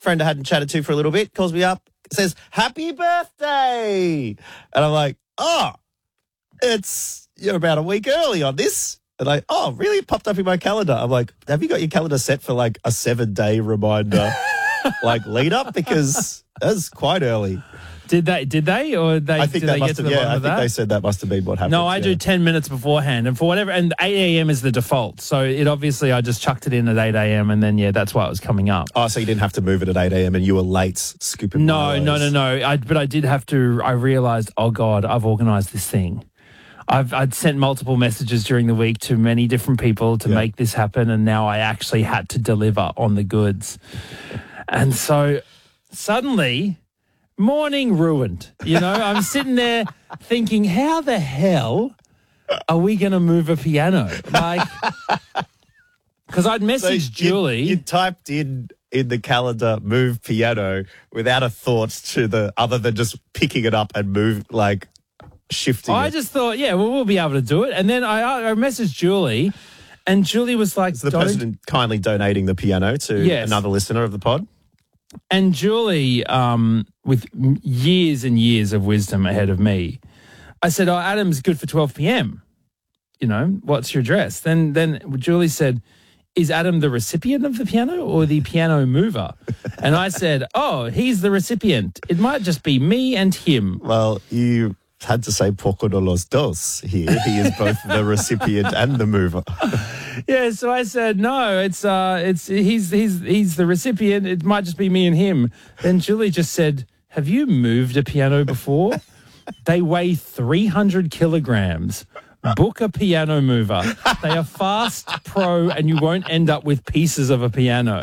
friend I hadn't chatted to for a little bit, calls me up, says, "Happy birthday." And I'm like, "Oh, you're about a week early on this." And "Oh, really?" It popped up in my calendar. I'm like, "Have you got your calendar set for like a 7-day reminder, like lead up? Because that's quite early." Did they, or they? I think did that they must get to have. the Yeah, bottom I of think that? they said that must have been what happened. No, I do 10 minutes beforehand, and for whatever, and 8 a.m. is the default. So it obviously I just chucked it in at 8 a.m. and then that's why it was coming up. Oh, so you didn't have to move it at 8 a.m. and you were late scooping. No. But I did have to. I realised, oh God, I've organised this thing. I'd sent multiple messages during the week to many different people to make this happen, and now I actually had to deliver on the goods. And so suddenly, morning ruined. I'm sitting there thinking, how the hell are we going to move a piano? Like, because I'd messaged Julie. You typed in the calendar, "move piano," without a thought other than just picking it up and shifting I it. just thought, we'll be able to do it. And then I messaged Julie, and Julie was like, Is the person kindly donating the piano to another listener of the pod? And Julie, with years and years of wisdom ahead of me, I said, "Oh, Adam's good for 12 p.m. What's your address?" Then Julie said, "Is Adam the recipient of the piano or the piano mover?" And I said, "Oh, he's the recipient. It might just be me and him." Well, you had to say "poco de los dos" here. He is both the recipient and the mover. Yeah, so I said, "No, he's the recipient. It might just be me and him." Then Julie just said, "Have you moved a piano before? They weigh 300 kilograms. Book a piano mover. They are fast, pro, and you won't end up with pieces of a piano."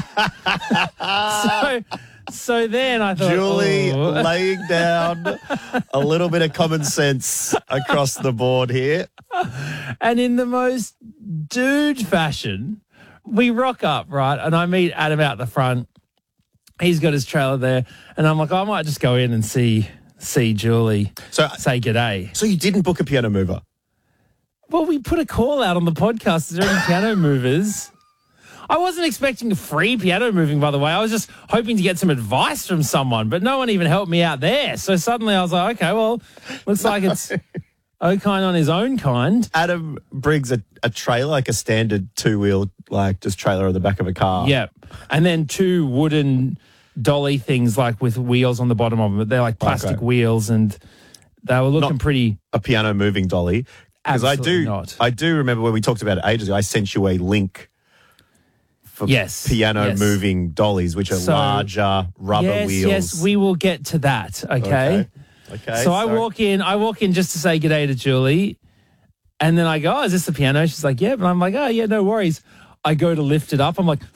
So then I thought, Julie laying down a little bit of common sense across the board here. And in the most dude fashion, we rock up, right? And I meet Adam out the front. He's got his trailer there. And I'm like, I might just go in and see Julie, say g'day. So you didn't book a piano mover? Well, we put a call out on the podcast. Is there any piano movers? I wasn't expecting free piano moving, by the way. I was just hoping to get some advice from someone, but no one even helped me out there. So suddenly I was like, okay, well, looks like it's O-kind on his own kind. Adam brings a trailer, like a standard two-wheel, just trailer on the back of a car. Yep. And then 2 wooden dolly things, with wheels on the bottom of them. They're like plastic wheels, and they were looking pretty... A piano moving dolly. Because I do remember when we talked about it ages ago, I sent you a link for piano moving dollies, which are larger rubber wheels. Yes, we will get to that, okay? So I walk in just to say g'day to Julie, and then I go, "Oh, is this the piano?" She's like, "Yeah." And I'm like, "Oh, yeah, no worries." I go to lift it up. I'm like,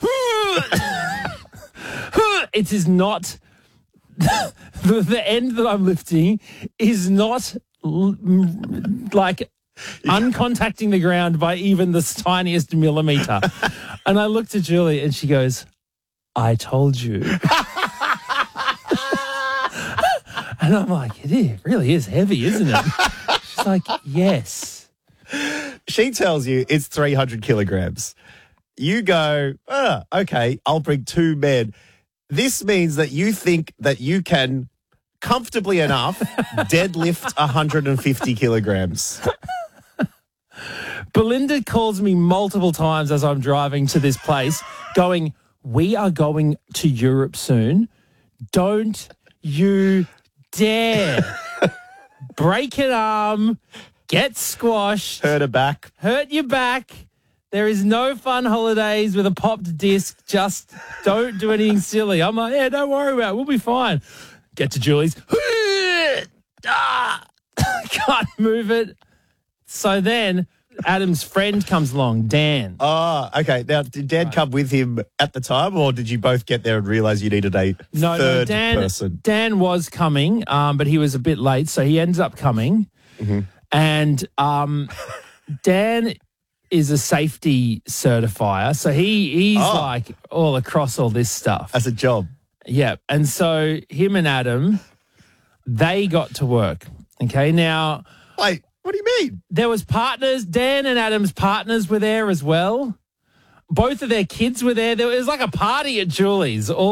it is not, the end that I'm lifting is not uncontacting the ground by even the tiniest millimeter. And I looked at Julie and she goes, "I told you." And I'm like, it really is heavy, isn't it? She's like, "Yes." She tells you it's 300 kilograms. You go, okay, I'll bring 2 men. This means that you think that you can comfortably enough deadlift 150 kilograms. Belinda calls me multiple times as I'm driving to this place going, "We are going to Europe soon. Don't you dare break an arm, get squashed, hurt your back. There is no fun holidays with a popped disc. Just don't do anything silly." I'm like, "Yeah, don't worry about it. We'll be fine." Get to Julie's. Can't move it. So then Adam's friend comes along, Dan. Oh, okay. Now, did Dan come with him at the time, or did you both get there and realise you needed a third person? Dan was coming, but he was a bit late, so he ends up coming. Mm-hmm. And Dan is a safety certifier, so he's all across all this stuff. As a job. Yeah. And so him and Adam, they got to work. Okay, now... Wait, what do you mean? There was partners. Dan and Adam's partners were there as well. Both of their kids were there. It was like a party at Julie's.